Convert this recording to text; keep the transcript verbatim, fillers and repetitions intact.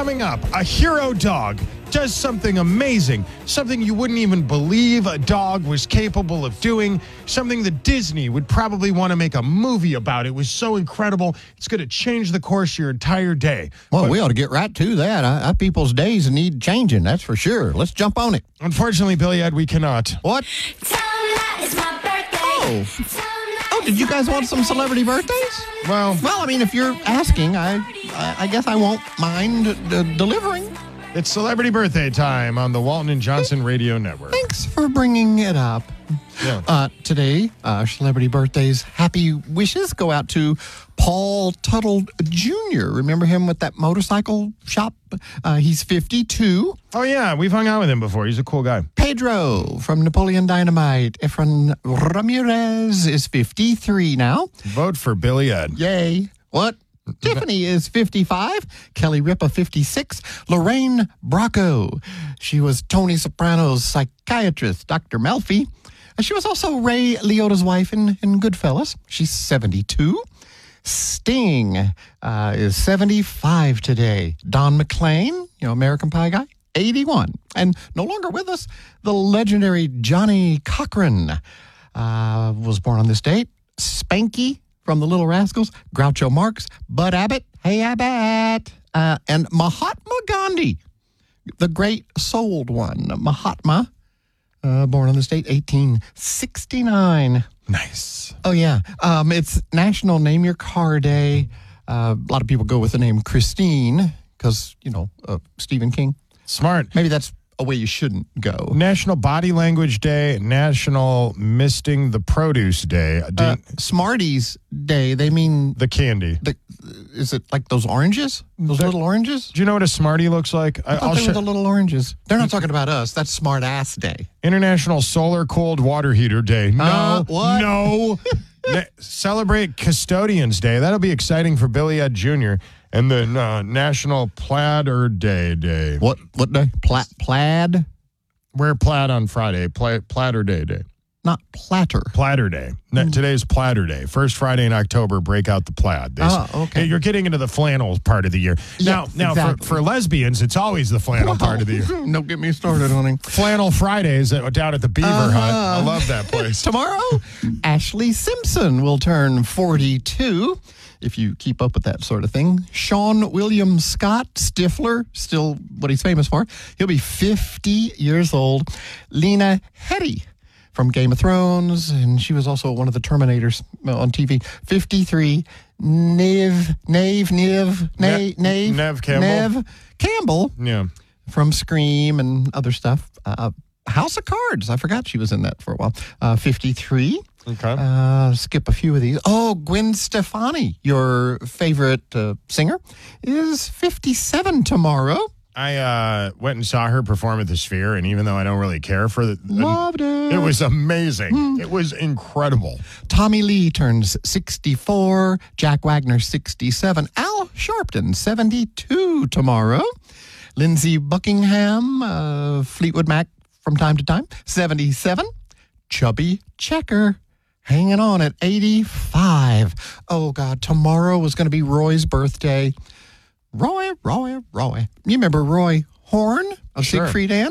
Coming up, a hero dog does something amazing, something you wouldn't even believe a dog was capable of doing, something that Disney would probably want to make a movie about. It was so incredible. It's going to change the course of your entire day. Well, But we ought to get right to that. Our, our people's days need changing, that's for sure. Let's jump on it. unfortunately, Billy Ed, we cannot. What? Tell 'em that it's my birthday. Oh. Tell 'em that Oh, did you guys want some celebrity birthdays? Well, Well, I mean, if you're asking, I I, I guess I won't mind uh, delivering. it's celebrity birthday time on the Walton and Johnson Radio Network. Thanks for bringing it up. Yeah. Uh, today, uh, celebrity birthdays, happy wishes go out to Paul Tuttle Junior Remember him with that motorcycle shop? Uh, he's fifty-two. Oh, yeah, we've hung out with him before. He's a cool guy. Pedro from Napoleon Dynamite. Efren Ramirez is fifty-three now. Vote for Billy Ed. Yay. What? Tiffany is fifty-five. Kelly Ripa, fifty-six. Lorraine Bracco. She was Tony Soprano's psychiatrist, Doctor Melfi. And she was also Ray Liotta's wife in, in Goodfellas. She's seventy-two. Sting uh, is seventy-five today. Don McLean, you know, American Pie guy, eighty-one. And no longer with us, the legendary Johnny Cochran uh, was born on this date. Spanky from the Little Rascals, Groucho Marx, Bud Abbott, hey Abbott, uh, and Mahatma Gandhi, the great souled one. Mahatma, uh, born on this date, eighteen sixty-nine. Nice. Oh, yeah. Um, it's National Name Your Car Day. Uh, a lot of people go with the name Christine because, you know, uh, Stephen King. Smart. Maybe that's a way you shouldn't go. National Body Language Day, National Misting the Produce Day. Do- Uh, Smarties Day, they mean, the candy. the, is it like those oranges? Those The- little oranges? Do you know what a Smartie looks like? I, I thought I'll they were show. the little oranges. They're not talking about us. That's Smart Ass Day. International Solar Cold Water Heater Day. No. Uh, what? No. Na- celebrate Custodians Day. That'll be exciting for Billy Ed Junior And the uh, National Platter Day Day. What what day? Pla- plaid? Wear plaid on Friday. Pla- Platter Day Day. Not platter. Platter Day. Na- Today's Platter Day. First Friday in October, break out the plaid. They s- Oh, okay. You're getting into the flannel part of the year. Now, Yes, now exactly. for, for lesbians, it's always the flannel part of the year. Don't get me started, honey. Flannel Fridays uh, down at the Beaver Hut. I Uh-huh. love that place. Tomorrow, Ashley Simpson will turn forty-two, if you keep up with that sort of thing. Sean William Scott Stifler, still what he's famous for. He'll be fifty years old. Lena Headey from Game of Thrones, and she was also one of the Terminators on T V. fifty-three. Nev, Nave, Nev, Ne- Nave, Nave, Nev Campbell? Nev Campbell Yeah. from Scream and other stuff. Uh, House of Cards. I forgot she was in that for a while. Uh, fifty-three. Okay. Uh, skip a few of these. Oh, Gwen Stefani, your favorite uh, singer, is fifty-seven tomorrow. I uh, went and saw her perform at the Sphere, and even though I don't really care for the, Loved it. it was amazing. It was incredible. Tommy Lee turns sixty-four. Jack Wagner, sixty-seven. Al Sharpton, seventy-two tomorrow. Lindsey Buckingham, uh, Fleetwood Mac from time to time, seventy-seven. Chubby Checker, hanging on at eighty-five. Oh, God, tomorrow was going to be Roy's birthday. Roy, Roy, Roy. You remember Roy Horn of Sure. Siegfried and